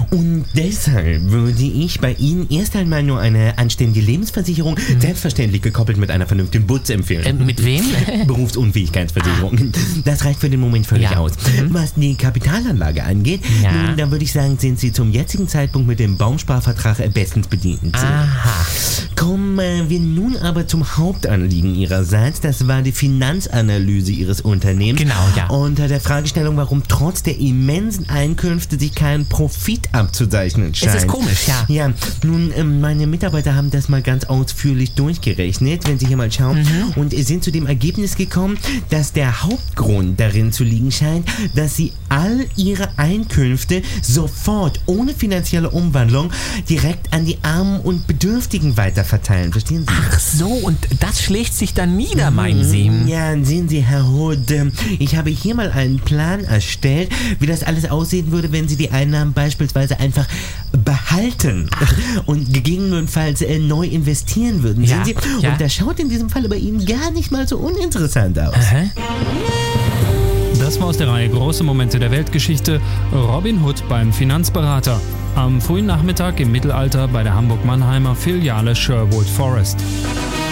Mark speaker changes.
Speaker 1: Und deshalb würde ich bei Ihnen erst einmal nur eine anständige Lebensversicherung, selbstverständlich gekoppelt mit einer vernünftigen Butz empfehlen.
Speaker 2: Mit wem?
Speaker 1: Berufsunfähigkeitsversicherung. Das reicht für den Moment völlig aus. Was die Kapitalanlage angeht, nun, da würde ich sagen, sind Sie zum jetzigen Zeitpunkt mit dem Baumsparvertrag bestens bedient.
Speaker 2: Aha.
Speaker 1: Kommen wir nun aber zum Hauptanliegen Ihrerseits. Das war die Finanzanalyse Ihres Unternehmens.
Speaker 2: Genau, ja.
Speaker 1: Unter der Fragestellung, warum trotz der immensen Einkünfte sich kein Profit abzuzeichnen scheint.
Speaker 2: Es ist komisch, ja.
Speaker 1: Ja, nun, meine Mitarbeiter haben das mal ganz ausführlich durchgerechnet, wenn Sie hier mal schauen, und sind zu dem Ergebnis gekommen, dass der Hauptgrund darin zu liegen scheint, dass Sie all Ihre Einkünfte sofort, ohne finanzielle Umwandlung, direkt an die Armen und Bedürftigen weiterverteilen. Verstehen Sie?
Speaker 2: Ach so, und das schlägt sich dann nieder, meinen Sie?
Speaker 1: Ja, sehen Sie, Herr Hood, ich habe hier mal einen Plan erstellt, wie das alles aussehen würde, wenn Sie die Einnahmen beispielsweise einfach behalten und gegebenenfalls neu investieren würden.
Speaker 2: Ja,
Speaker 1: Sehen Sie?
Speaker 2: ja.
Speaker 1: Und das schaut in diesem Fall bei Ihnen gar nicht mal so uninteressant aus.
Speaker 2: Aha.
Speaker 3: Das war aus der Reihe Große Momente der Weltgeschichte. Robin Hood beim Finanzberater. Am frühen Nachmittag im Mittelalter bei der Hamburg-Mannheimer Filiale Sherwood Forest.